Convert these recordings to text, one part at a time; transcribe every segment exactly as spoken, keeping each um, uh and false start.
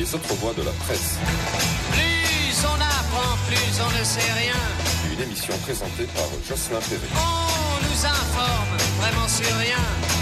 Les autres voix de la presse. Plus on apprend, plus on ne sait rien. Une émission présentée par Jocelyn Perret. On nous informe vraiment sur rien.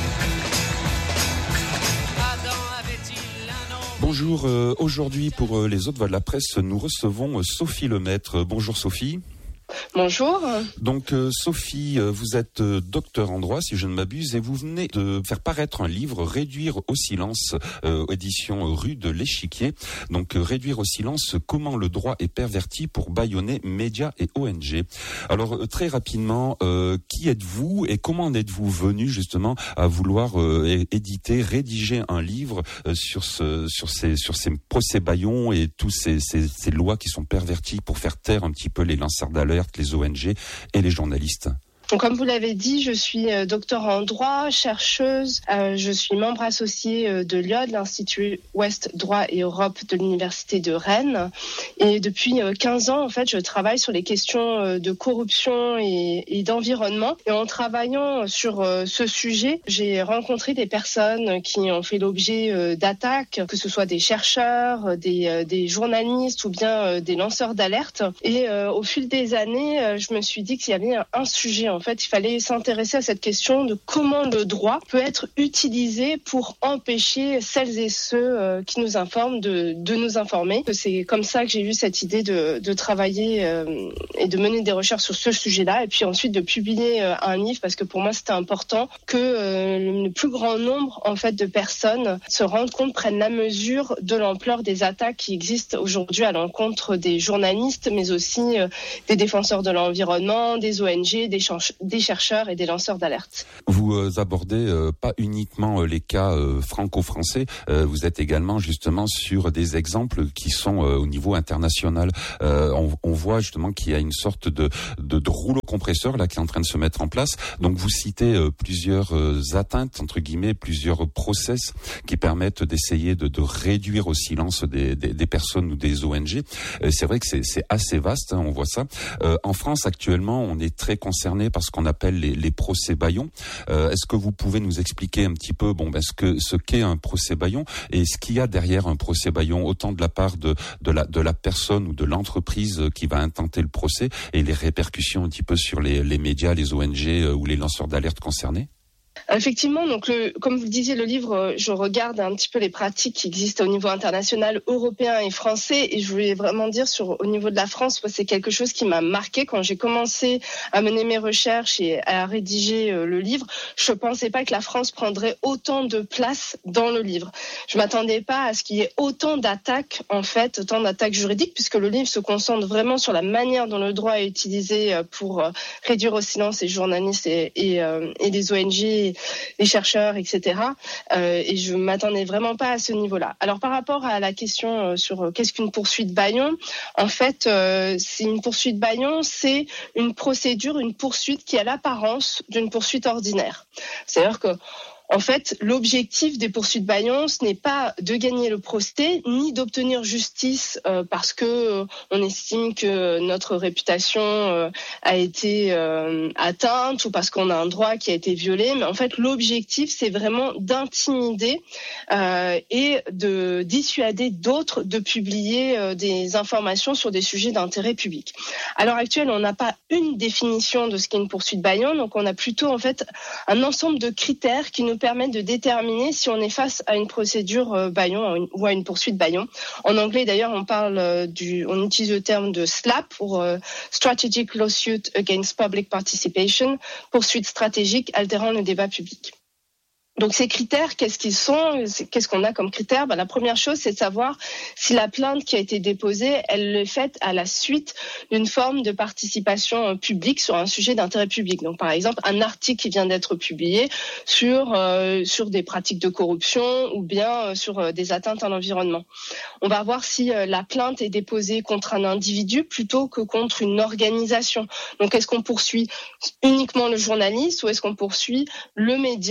Adam avait-il un nom? Bonjour, euh, aujourd'hui pour euh, les autres voix de la presse, nous recevons euh, Sophie Lemaître. Bonjour Sophie. Bonjour. Donc euh, Sophie, euh, vous êtes euh, docteur en droit, si je ne m'abuse, et vous venez de faire paraître un livre, Réduire au silence, euh, édition Rue de l'Échiquier. Donc euh, Réduire au silence, comment le droit est perverti pour bâillonner médias et O N G. Alors euh, très rapidement, euh, qui êtes-vous et comment en êtes-vous venu justement à vouloir euh, éditer, rédiger un livre euh, sur ce, sur ces, sur ces procès bâillons et tous ces, ces, ces lois qui sont perverties pour faire taire un petit peu les lanceurs d'alerte, les O N G et les journalistes? Donc, comme vous l'avez dit, je suis euh, docteur en droit, chercheuse. Euh, je suis membre associé euh, de l'I O D, l'Institut Ouest Droit et Europe de l'Université de Rennes. Et depuis euh, quinze ans, en fait, je travaille sur les questions euh, de corruption et, et d'environnement. Et en travaillant sur euh, ce sujet, j'ai rencontré des personnes qui ont fait l'objet euh, d'attaques, que ce soit des chercheurs, des, euh, des journalistes ou bien euh, des lanceurs d'alerte. Et euh, au fil des années, euh, je me suis dit qu'il y avait un, un sujet en En fait, il fallait s'intéresser à cette question de comment le droit peut être utilisé pour empêcher celles et ceux euh, qui nous informent de, de nous informer. C'est comme ça que j'ai eu cette idée de, de travailler euh, et de mener des recherches sur ce sujet-là, et puis ensuite de publier euh, un livre, parce que pour moi c'était important que euh, le plus grand nombre en fait de personnes se rendent compte, prennent la mesure de l'ampleur des attaques qui existent aujourd'hui à l'encontre des journalistes, mais aussi euh, des défenseurs de l'environnement, des O N G, des chercheurs des chercheurs et des lanceurs d'alerte. Vous euh, abordez euh, pas uniquement euh, les cas euh, franco-français, euh, vous êtes également justement sur des exemples qui sont euh, au niveau international. Euh, on, on voit justement qu'il y a une sorte de, de, de rouleau compresseur là qui est en train de se mettre en place. Donc vous citez euh, plusieurs euh, atteintes, entre guillemets, plusieurs process qui permettent d'essayer de, de réduire au silence des, des, des personnes ou des O N G. Euh, c'est vrai que c'est, c'est assez vaste, hein, on voit ça. Euh, en France actuellement, on est très concerné par ce qu'on appelle les, les procès bâillons. Euh, est-ce que vous pouvez nous expliquer un petit peu, bon, ben, ce que ce qu'est un procès bâillon et ce qu'il y a derrière un procès bâillon, autant de la part de de la de la personne ou de l'entreprise qui va intenter le procès et les répercussions un petit peu sur les les médias, les O N G ou les lanceurs d'alerte concernés? Effectivement, donc le, comme vous le disiez, le livre, je regarde un petit peu les pratiques qui existent au niveau international, européen et français, et je voulais vraiment dire sur au niveau de la France, c'est quelque chose qui m'a marqué quand j'ai commencé à mener mes recherches et à rédiger le livre. Je pensais pas que la France prendrait autant de place dans le livre. Je m'attendais pas à ce qu'il y ait autant d'attaques, en fait, autant d'attaques juridiques, puisque le livre se concentre vraiment sur la manière dont le droit est utilisé pour réduire au silence les journalistes et, et, et les O N G, les chercheurs, et cetera. Euh, et je m'attendais vraiment pas à ce niveau-là. Alors par rapport à la question euh, sur euh, qu'est-ce qu'une poursuite bâillon, en fait, euh, c'est une poursuite bâillon, c'est une procédure, une poursuite qui a l'apparence d'une poursuite ordinaire. C'est-à-dire que en fait, l'objectif des poursuites bâillons, ce n'est pas de gagner le procès, ni d'obtenir justice euh, parce que euh, on estime que notre réputation euh, a été euh, atteinte ou parce qu'on a un droit qui a été violé. Mais en fait, l'objectif, c'est vraiment d'intimider euh, et de dissuader d'autres de publier euh, des informations sur des sujets d'intérêt public. À l'heure actuelle, on n'a pas une définition de ce qu'est une poursuite bâillon, donc on a plutôt en fait un ensemble de critères qui nous permettent de déterminer si on est face à une procédure euh, bâillon ou à une poursuite bâillon. En anglais, d'ailleurs, on parle euh, du, on utilise le terme de SLAP pour euh, Strategic Lawsuit Against Public Participation, poursuite stratégique altérant le débat public. Donc ces critères, qu'est-ce qu'ils sont ? Qu'est-ce qu'on a comme critères ? Ben, la première chose, c'est de savoir si la plainte qui a été déposée, elle est faite à la suite d'une forme de participation publique sur un sujet d'intérêt public. Donc par exemple, un article qui vient d'être publié sur euh, sur des pratiques de corruption ou bien euh, sur euh, des atteintes à l'environnement. On va voir si euh, la plainte est déposée contre un individu plutôt que contre une organisation. Donc est-ce qu'on poursuit uniquement le journaliste ou est-ce qu'on poursuit le média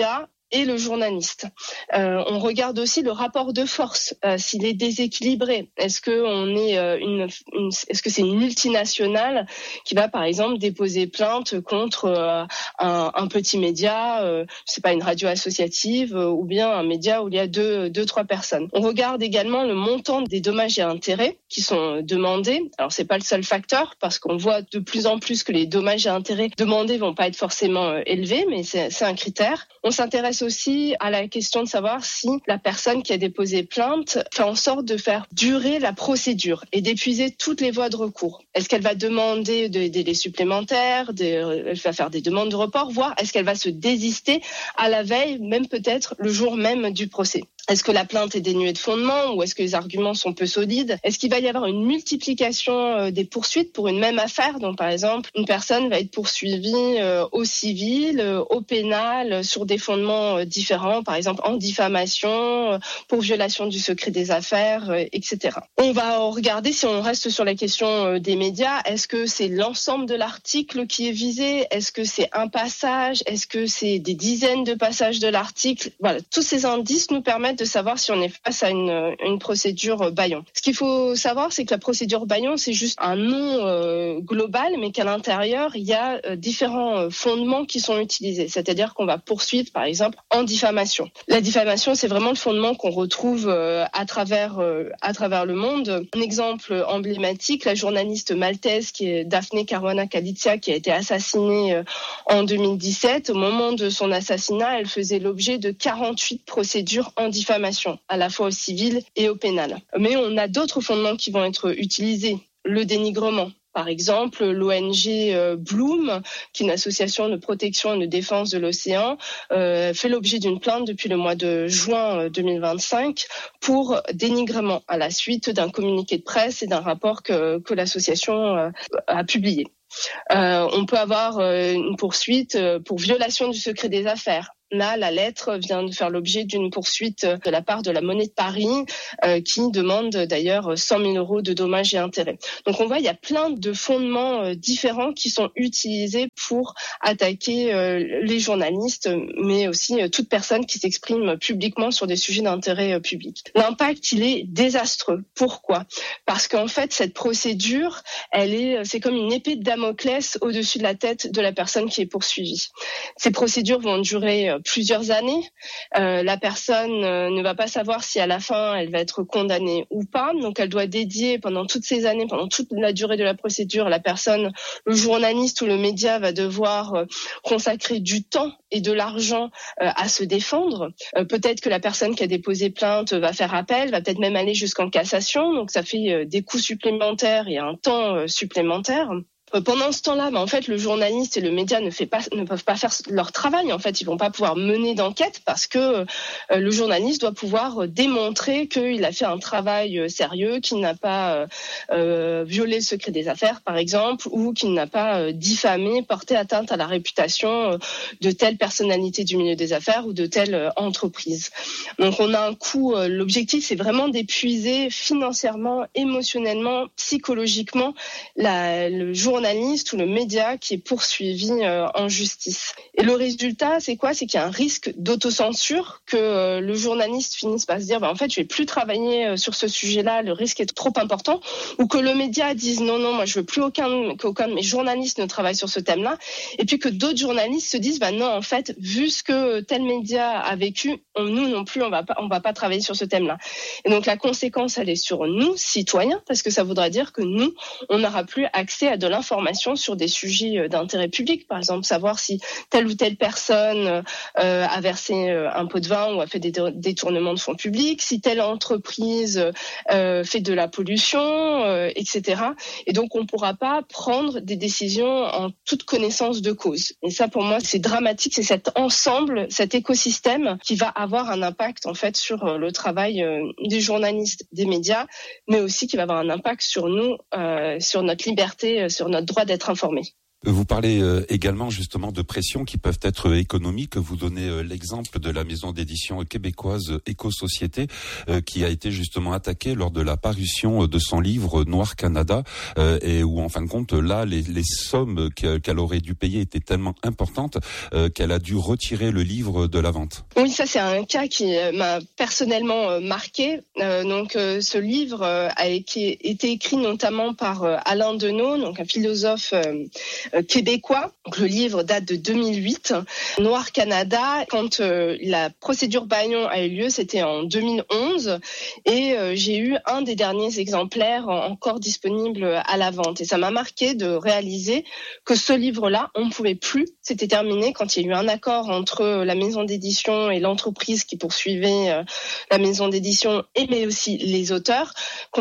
et le journaliste. Euh, on regarde aussi le rapport de force, euh, s'il est déséquilibré. Est-ce que on est euh, une, une, est-ce que c'est une multinationale qui va par exemple déposer plainte contre euh, un, un petit média, euh, je sais pas, une radio associative euh, ou bien un média où il y a deux, deux, trois personnes. On regarde également le montant des dommages et intérêts qui sont demandés. Alors c'est pas le seul facteur parce qu'on voit de plus en plus que les dommages et intérêts demandés vont pas être forcément euh, élevés, mais c'est, c'est un critère. On s'intéresse aussi à la question de savoir si la personne qui a déposé plainte fait en sorte de faire durer la procédure et d'épuiser toutes les voies de recours. Est-ce qu'elle va demander des délais supplémentaires, des, elle va faire des demandes de report, voire est-ce qu'elle va se désister à la veille, même peut-être le jour même du procès? Est-ce que la plainte est dénuée de fondement ou est-ce que les arguments sont peu solides? Est-ce qu'il va y avoir une multiplication des poursuites pour une même affaire? Donc, par exemple, une personne va être poursuivie au civil, au pénal, sur des fondements différents, par exemple en diffamation, pour violation du secret des affaires, et cetera. On va regarder, si on reste sur la question des médias, est-ce que c'est l'ensemble de l'article qui est visé? Est-ce que c'est un passage? Est-ce que c'est des dizaines de passages de l'article? Voilà, tous ces indices nous permettent de savoir si on est face à une, une procédure Baillon. Ce qu'il faut savoir, c'est que la procédure Baillon, c'est juste un nom euh, global, mais qu'à l'intérieur, il y a euh, différents fondements qui sont utilisés. C'est-à-dire qu'on va poursuivre, par exemple, en diffamation. La diffamation, c'est vraiment le fondement qu'on retrouve euh, à travers euh, à travers le monde. Un exemple emblématique, la journaliste maltaise qui est Daphne Caruana Galizia, qui a été assassinée euh, en deux mille dix-sept. Au moment de son assassinat, elle faisait l'objet de quarante-huit procédures en diffamation. diffamation, à la fois au civil et au pénal. Mais on a d'autres fondements qui vont être utilisés. Le dénigrement. Par exemple, l'O N G euh, Bloom, qui est une association de protection et de défense de l'océan, euh, fait l'objet d'une plainte depuis le mois de juin deux mille vingt-cinq pour dénigrement à la suite d'un communiqué de presse et d'un rapport que, que l'association euh, a publié. Euh, on peut avoir euh, une poursuite pour violation du secret des affaires. Là, la lettre vient de faire l'objet d'une poursuite de la part de la Monnaie de Paris, euh, qui demande d'ailleurs cent mille euros de dommages et intérêts. Donc on voit, il y a plein de fondements euh, différents qui sont utilisés pour attaquer euh, les journalistes, mais aussi euh, toute personne qui s'exprime publiquement sur des sujets d'intérêt euh, public. L'impact, il est désastreux. Pourquoi? Parce qu'en fait, cette procédure, elle est, c'est comme une épée de Damoclès au-dessus de la tête de la personne qui est poursuivie. Ces procédures vont durer euh, plusieurs années. Euh, la personne euh, ne va pas savoir si à la fin elle va être condamnée ou pas. Donc elle doit dédier pendant toutes ces années, pendant toute la durée de la procédure, la personne, le journaliste ou le média va devoir euh, consacrer du temps et de l'argent euh, à se défendre. Euh, peut-être que la personne qui a déposé plainte va faire appel, va peut-être même aller jusqu'en cassation. Donc ça fait euh, des coûts supplémentaires et un temps euh, supplémentaire. Pendant ce temps-là, bah, en fait, le journaliste et le média ne, fait pas, ne peuvent pas faire leur travail. En fait, ils vont pas pouvoir mener d'enquête parce que euh, le journaliste doit pouvoir démontrer qu'il a fait un travail sérieux, qu'il n'a pas euh, euh, violé le secret des affaires, par exemple, ou qu'il n'a pas euh, diffamé, porté atteinte à la réputation euh, de telle personnalité du milieu des affaires ou de telle euh, entreprise. Donc, on a un coût. Euh, l'objectif, c'est vraiment d'épuiser financièrement, émotionnellement, psychologiquement la, le journaliste journaliste ou le média qui est poursuivi euh, en justice. Et le résultat, c'est quoi? C'est qu'il y a un risque d'autocensure, que euh, le journaliste finisse par se dire bah, en fait, je vais plus travailler euh, sur ce sujet-là, le risque est trop important, ou que le média dise non, non, moi je veux plus aucun, qu'aucun de mes journalistes ne travaille sur ce thème-là, et puis que d'autres journalistes se disent bah non, en fait, vu ce que tel média a vécu, on, nous non plus, on va pas, on va pas travailler sur ce thème-là. Et donc la conséquence, elle est sur nous, citoyens, parce que ça voudra dire que nous, on n'aura plus accès à de l'information sur des sujets d'intérêt public, par exemple savoir si telle ou telle personne euh, a versé un pot de vin ou a fait des détournements de fonds publics, si telle entreprise euh, fait de la pollution, euh, et cetera. Et donc on ne pourra pas prendre des décisions en toute connaissance de cause. Et ça, pour moi, c'est dramatique. C'est cet ensemble, cet écosystème qui va avoir un impact en fait sur le travail euh, des journalistes, des médias, mais aussi qui va avoir un impact sur nous, euh, sur notre liberté, sur notre droit d'être informé. Vous parlez euh, également justement de pressions qui peuvent être économiques. Vous donnez euh, l'exemple de la maison d'édition québécoise Éco-Société euh, qui a été justement attaquée lors de la parution de son livre Noir Canada euh, et où en fin de compte là les, les sommes qu'elle aurait dû payer étaient tellement importantes euh, qu'elle a dû retirer le livre de la vente. Oui, ça c'est un cas qui m'a personnellement marqué. Euh, donc euh, ce livre euh, a été, été écrit notamment par euh, Alain Deneau, donc un philosophe euh, québécois. Donc, le livre date de deux mille huit. Noir Canada, quand euh, la procédure Bayon a eu lieu, c'était en deux mille onze et euh, j'ai eu un des derniers exemplaires encore disponible à la vente. Et ça m'a marqué de réaliser que ce livre-là, on ne pouvait plus, c'était terminé quand il y a eu un accord entre la maison d'édition et l'entreprise qui poursuivait euh, la maison d'édition et mais aussi les auteurs.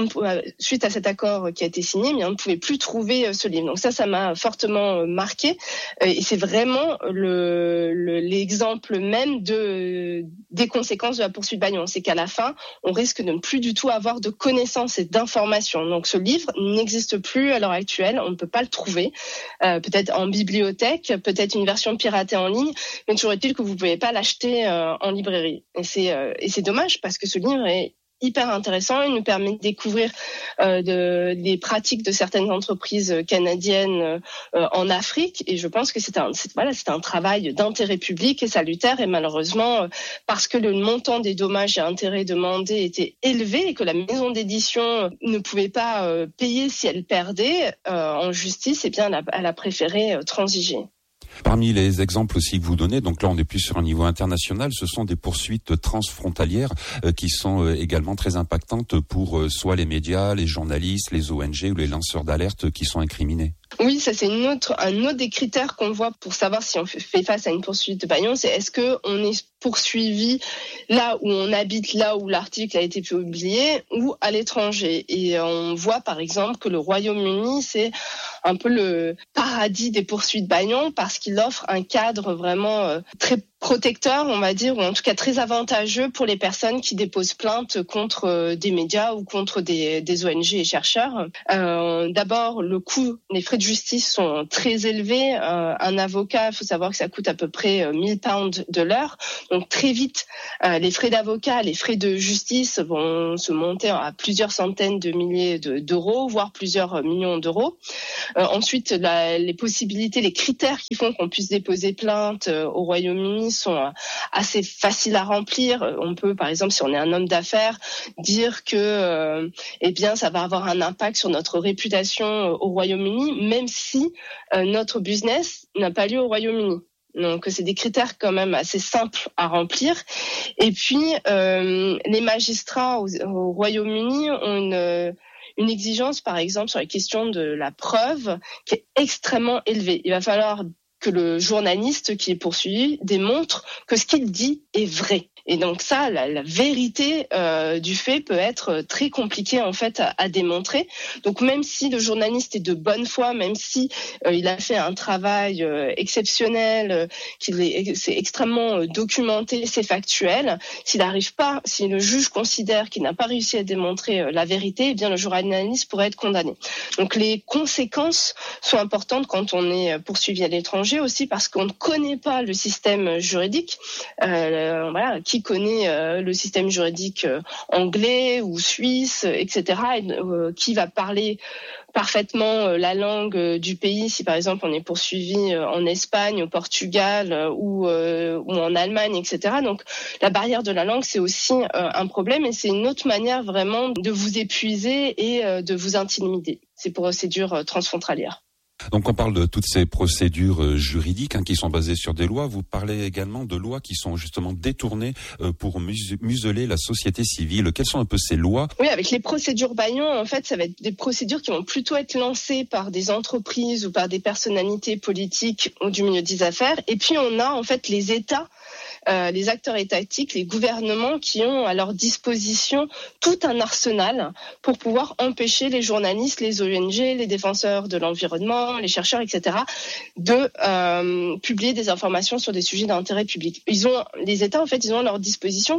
Suite à cet accord qui a été signé, mais on ne pouvait plus trouver ce livre. Donc ça, ça m'a fortement marqué et c'est vraiment le, le, l'exemple même de, des conséquences de la poursuite Bayon. C'est qu'à la fin, on risque de ne plus du tout avoir de connaissances et d'informations. Donc ce livre n'existe plus à l'heure actuelle, on ne peut pas le trouver, euh, peut-être en bibliothèque, peut-être une version piratée en ligne, mais toujours est-il que vous ne pouvez pas l'acheter euh, en librairie. Et c'est, euh, et c'est dommage parce que ce livre est hyper intéressant. Il nous permet de découvrir euh, de, des pratiques de certaines entreprises canadiennes euh, en Afrique. Et je pense que c'est un, c'est, voilà, c'est un travail d'intérêt public et salutaire. Et malheureusement, euh, parce que le montant des dommages et intérêts demandés était élevé et que la maison d'édition ne pouvait pas euh, payer si elle perdait euh, en justice, eh bien, elle a, elle a préféré euh, transiger. Parmi les exemples aussi que vous donnez, donc là on est plus sur un niveau international, ce sont des poursuites transfrontalières euh, qui sont euh, également très impactantes pour euh, soit les médias, les journalistes, les O N G ou les lanceurs d'alerte qui sont incriminés. Oui, ça c'est une autre, un autre des critères qu'on voit pour savoir si on fait face à une poursuite de Bayon, c'est est-ce que on est poursuivi là où on habite, là où l'article a été publié, ou à l'étranger. Et on voit par exemple que le Royaume-Uni, c'est un peu le paradis des poursuites Bayon parce qu'il offre un cadre vraiment très protecteur, on va dire, ou en tout cas très avantageux pour les personnes qui déposent plainte contre des médias ou contre des, des O N G et chercheurs. Euh, d'abord, le coût, les frais de justice sont très élevés. Euh, un avocat, il faut savoir que ça coûte à peu près mille pounds de l'heure. Donc très vite, euh, les frais d'avocat, les frais de justice vont se monter à plusieurs centaines de milliers de, d'euros, voire plusieurs millions d'euros. Euh, ensuite, la, les possibilités, les critères qui font qu'on puisse déposer plainte euh, au Royaume-Uni sont assez faciles à remplir. On peut, par exemple, si on est un homme d'affaires, dire que, euh, eh bien, ça va avoir un impact sur notre réputation au Royaume-Uni, même si euh, notre business n'a pas lieu au Royaume-Uni. Donc, c'est des critères quand même assez simples à remplir. Et puis, euh, les magistrats au, au Royaume-Uni ont une une exigence, par exemple, sur la question de la preuve qui est extrêmement élevée. Il va falloir que le journaliste qui est poursuivi démontre que ce qu'il dit est vrai. Et donc ça, la, la vérité euh, du fait peut être très compliquée en fait à, à démontrer. Donc même si le journaliste est de bonne foi, même si euh, il a fait un travail euh, exceptionnel, euh, qu'il est, c'est extrêmement euh, documenté, c'est factuel, s'il n'arrive pas, si le juge considère qu'il n'a pas réussi à démontrer euh, la vérité, eh bien le journaliste pourrait être condamné. Donc les conséquences sont importantes quand on est poursuivi à l'étranger aussi parce qu'on ne connaît pas le système juridique. Euh, voilà, qui connaît euh, le système juridique euh, anglais ou suisse, et cetera, et, euh, qui va parler parfaitement euh, la langue euh, du pays si par exemple on est poursuivi euh, en Espagne, au Portugal euh, ou, euh, ou en Allemagne, et cetera. Donc la barrière de la langue c'est aussi euh, un problème et c'est une autre manière vraiment de vous épuiser et euh, de vous intimider. Ces procédures euh, transfrontalières. Donc on parle de toutes ces procédures juridiques hein, qui sont basées sur des lois. Vous parlez également de lois qui sont justement détournées euh, pour mus- museler la société civile. Quelles sont un peu ces lois ? Oui, avec les procédures Bayon, en fait, ça va être des procédures qui vont plutôt être lancées par des entreprises ou par des personnalités politiques ou du milieu des affaires. Et puis on a en fait les États, euh, les acteurs étatiques, les gouvernements qui ont à leur disposition tout un arsenal pour pouvoir empêcher les journalistes, les O N G, les défenseurs de l'environnement, les chercheurs, et cetera, de euh, publier des informations sur des sujets d'intérêt public. Ils ont, les États, en fait, ils ont à leur disposition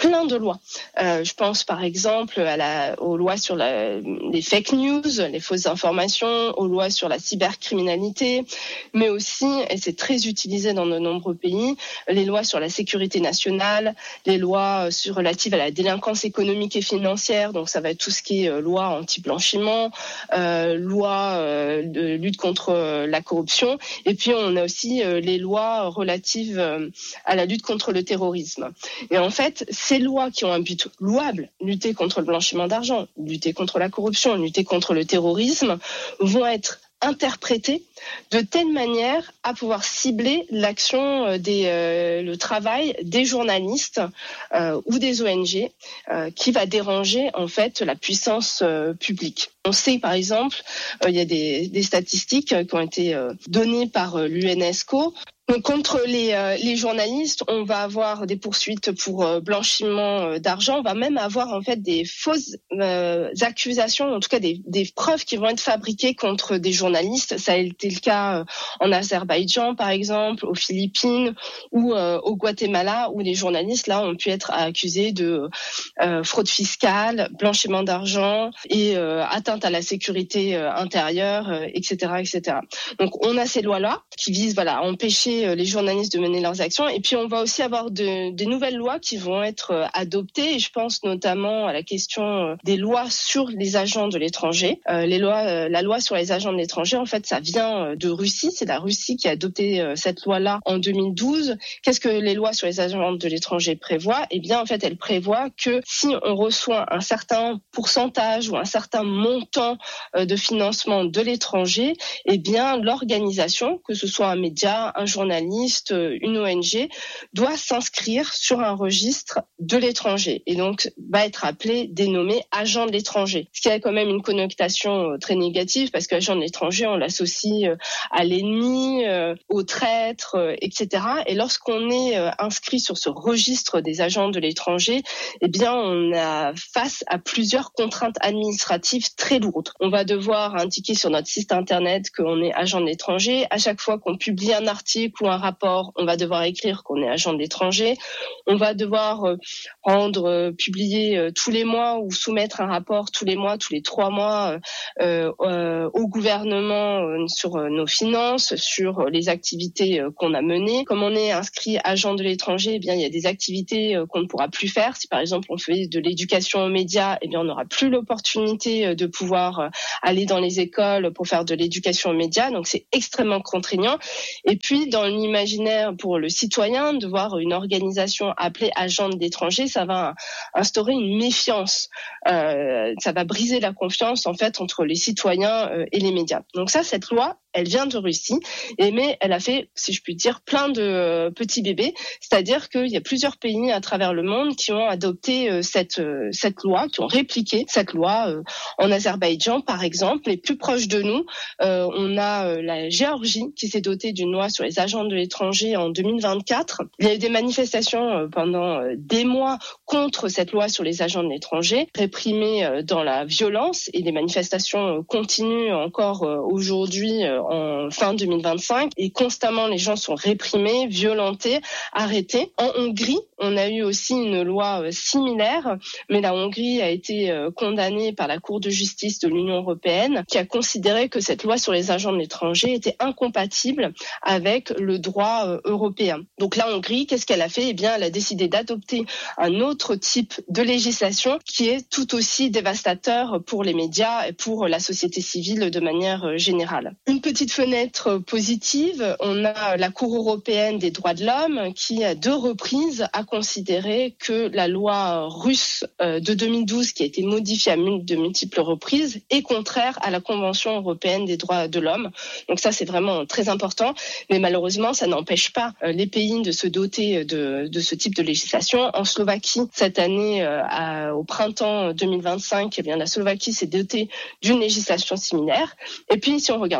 plein de lois. Euh, je pense par exemple à la, aux lois sur la, les fake news, les fausses informations, aux lois sur la cybercriminalité, mais aussi, et c'est très utilisé dans de nombreux pays, les lois sur la sécurité nationale, les lois sur, relatives à la délinquance économique et financière, donc ça va être tout ce qui est euh, loi anti-blanchiment, euh, loi euh, de lutte contre euh, la corruption, et puis on a aussi euh, les lois relatives euh, à la lutte contre le terrorisme. Et en fait, ces lois qui ont un but louable, lutter contre le blanchiment d'argent, lutter contre la corruption, lutter contre le terrorisme, vont être interprétées de telle manière à pouvoir cibler l'action des, euh, le travail des journalistes euh, ou des O N G euh, qui va déranger en fait la puissance euh, publique. On sait par exemple, euh, il y a des, des statistiques qui ont été euh, données par euh, l'UNESCO. Donc, contre les, euh, les journalistes, on va avoir des poursuites pour euh, blanchiment euh, d'argent. On va même avoir en fait des fausses euh, accusations, en tout cas des, des preuves qui vont être fabriquées contre des journalistes. Ça a été le cas euh, en Azerbaïdjan, par exemple, aux Philippines ou euh, au Guatemala, où les journalistes là ont pu être accusés de euh, fraude fiscale, blanchiment d'argent et euh, atteinte à la sécurité euh, intérieure, euh, et cetera, et cetera. Donc, on a ces lois-là qui visent, voilà, à empêcher les journalistes de mener leurs actions. Et puis, on va aussi avoir de, des nouvelles lois qui vont être adoptées. Et je pense notamment à la question des lois sur les agents de l'étranger. Euh, les lois, euh, la loi sur les agents de l'étranger, en fait, ça vient de Russie. C'est la Russie qui a adopté euh, cette loi-là en deux mille douze. Qu'est-ce que les lois sur les agents de l'étranger prévoient ? Eh bien, en fait, elles prévoient que si on reçoit un certain pourcentage ou un certain montant euh, de financement de l'étranger, eh bien, l'organisation, que ce soit un média, un journaliste, journaliste, une O N G, doit s'inscrire sur un registre de l'étranger et donc va être appelé, dénommé agent de l'étranger. Ce qui a quand même une connotation très négative parce qu'agent de l'étranger, on l'associe à l'ennemi, au traître, et cetera. Et lorsqu'on est inscrit sur ce registre des agents de l'étranger, eh bien, on a face à plusieurs contraintes administratives très lourdes. On va devoir indiquer sur notre site internet qu'on est agent de l'étranger. À chaque fois qu'on publie un article ou un rapport, on va devoir écrire qu'on est agent de l'étranger. On va devoir euh, rendre, euh, publier euh, tous les mois ou soumettre un rapport tous les mois, tous les trois mois euh, euh, au gouvernement euh, sur euh, nos finances, sur euh, les activités euh, qu'on a menées. Comme on est inscrit agent de l'étranger, eh bien il y a des activités euh, qu'on ne pourra plus faire. Si par exemple on fait de l'éducation aux médias, eh bien on n'aura plus l'opportunité euh, de pouvoir euh, aller dans les écoles pour faire de l'éducation aux médias. Donc c'est extrêmement contraignant. Et puis dans l'imaginaire pour le citoyen, de voir une organisation appelée agent de l'étranger, ça va instaurer une méfiance. Euh, ça va briser la confiance en fait entre les citoyens euh, et les médias. Donc ça, cette loi, elle vient de Russie, et mais elle a fait, si je puis dire, plein de euh, petits bébés. C'est-à-dire qu'il y a plusieurs pays à travers le monde qui ont adopté euh, cette euh, cette loi, qui ont répliqué cette loi. Euh, en Azerbaïdjan, par exemple, les plus proches de nous, euh, on a euh, la Géorgie qui s'est dotée d'une loi sur les agents de l'étranger en deux mille vingt-quatre. Il y a eu des manifestations euh, pendant euh, des mois contre cette loi sur les agents de l'étranger, réprimées euh, dans la violence, et les manifestations euh, continuent encore euh, aujourd'hui euh, en fin deux mille vingt-cinq, et constamment les gens sont réprimés, violentés, arrêtés. En Hongrie, on a eu aussi une loi euh, similaire, mais la Hongrie a été euh, condamnée par la Cour de justice de l'Union européenne, qui a considéré que cette loi sur les agents de l'étranger était incompatible avec le droit euh, européen. Donc la Hongrie, qu'est-ce qu'elle a fait ? Eh bien, elle a décidé d'adopter un autre type de législation qui est tout aussi dévastateur pour les médias et pour la société civile de manière euh, générale. Une petite fenêtre positive, on a la Cour européenne des droits de l'homme qui, à deux reprises, a considéré que la loi russe euh, de deux mille douze, qui a été modifiée à de multiples reprises, est contraire à la Convention européenne des droits de l'homme. Donc ça, c'est vraiment très important. Mais malheureusement, ça n'empêche pas euh, les pays de se doter de, de ce type de législation. En Slovaquie, cette année, euh, à, au printemps deux mille vingt-cinq, eh bien, la Slovaquie s'est dotée d'une législation similaire. Et puis, si on regarde juste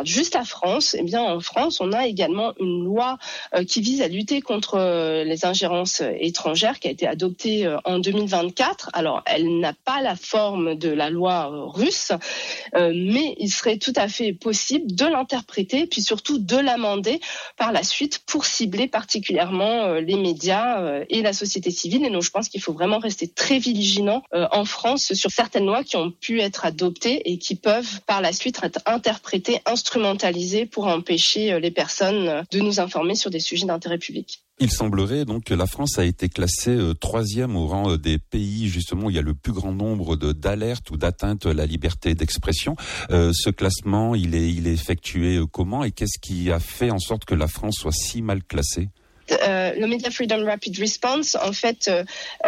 la France, eh bien en France, on a également une loi euh, qui vise à lutter contre euh, les ingérences étrangères, qui a été adoptée euh, en deux mille vingt-quatre. Alors, elle n'a pas la forme de la loi euh, russe, euh, mais il serait tout à fait possible de l'interpréter, puis surtout de l'amender par la suite pour cibler particulièrement euh, les médias euh, et la société civile. Et donc, je pense qu'il faut vraiment rester très vigilant euh, en France sur certaines lois qui ont pu être adoptées et qui peuvent par la suite être interprétées, instrumentalisées pour empêcher euh, les personnes de nous informer sur des sujets d'intérêt public. Il semblerait donc que la France a été classée euh, troisième au rang euh, des pays justement où il y a le plus grand nombre de d'alertes ou d'atteintes à la liberté d'expression. Euh, ce classement, il est il est effectué euh, comment et qu'est-ce qui a fait en sorte que la France soit si mal classée ? Euh, le Media Freedom Rapid Response, en fait, euh,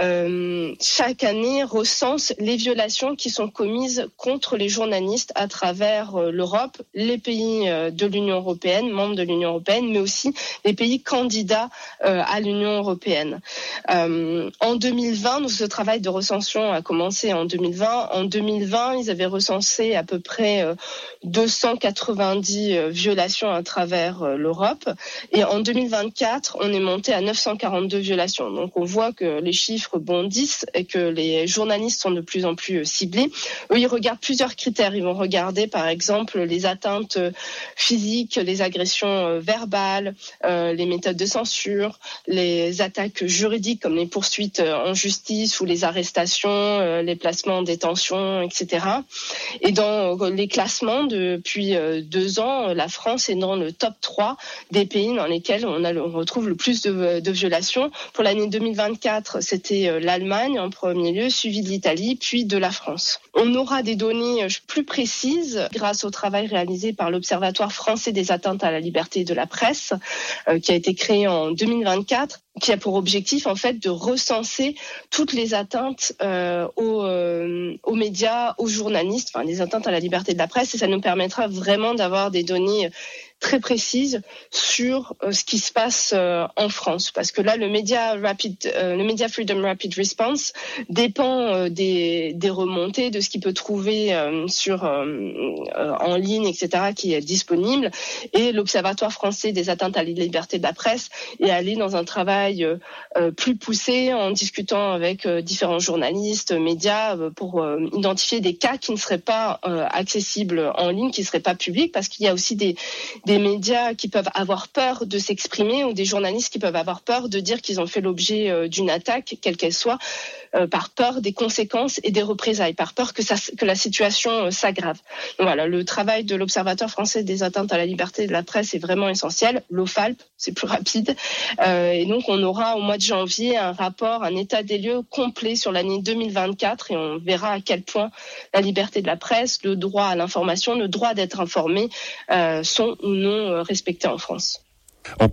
euh, chaque année recense les violations qui sont commises contre les journalistes à travers euh, l'Europe, les pays euh, de l'Union européenne, membres de l'Union européenne, mais aussi les pays candidats euh, à l'Union européenne. Euh, en deux mille vingt, donc ce travail de recension a commencé en deux mille vingt. En deux mille vingt, ils avaient recensé à peu près euh, deux cent quatre-vingt-dix euh, violations à travers euh, l'Europe. Et en deux mille vingt-quatre, on est monté à neuf cent quarante-deux violations. Donc on voit que les chiffres bondissent et que les journalistes sont de plus en plus ciblés. Eux, ils regardent plusieurs critères. Ils vont regarder par exemple les atteintes physiques, les agressions verbales, euh, les méthodes de censure, les attaques juridiques comme les poursuites en justice ou les arrestations, euh, les placements en détention, et cetera. Et dans les classements depuis deux ans, la France est dans le top trois des pays dans lesquels on, a, on retrouve le plus de, de violations. Pour l'année deux mille vingt-quatre, c'était l'Allemagne en premier lieu, suivi de l'Italie, puis de la France. On aura des données plus précises grâce au travail réalisé par l'Observatoire français des atteintes à la liberté de la presse, euh, qui a été créé en deux mille vingt-quatre, qui a pour objectif en fait de recenser toutes les atteintes euh, aux, euh, aux médias, aux journalistes, enfin les atteintes à la liberté de la presse, et ça nous permettra vraiment d'avoir des données très précise sur euh, ce qui se passe euh, en France, parce que là le Media Rapid, euh, le Media Freedom Rapid Response dépend euh, des, des remontées, de ce qu'il peut trouver euh, sur euh, euh, en ligne, et cetera, qui est disponible. Et l'Observatoire français des atteintes à la liberté de la presse est allé dans un travail euh, euh, plus poussé en discutant avec euh, différents journalistes, médias, euh, pour euh, identifier des cas qui ne seraient pas euh, accessibles en ligne, qui ne seraient pas publics, parce qu'il y a aussi des des médias qui peuvent avoir peur de s'exprimer ou des journalistes qui peuvent avoir peur de dire qu'ils ont fait l'objet euh, d'une attaque, quelle qu'elle soit, euh, par peur des conséquences et des représailles, par peur que, ça, que la situation euh, s'aggrave. Donc voilà, le travail de l'Observatoire français des atteintes à la liberté de la presse est vraiment essentiel. L'O F A L P, c'est plus rapide. Euh, et donc on aura au mois de janvier un rapport, un état des lieux complet sur l'année deux mille vingt-quatre et on verra à quel point la liberté de la presse, le droit à l'information, le droit d'être informé euh, sont ou non respectés en France. On